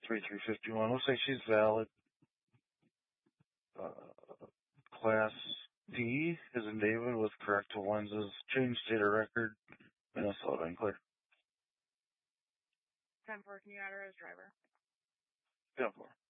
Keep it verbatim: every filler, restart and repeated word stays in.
three three fifty-one. Looks like she's valid. Uh, class D is in David with corrective lenses. Change state of record. Minnesota and clear. ten four, can you authorize driver? ten four.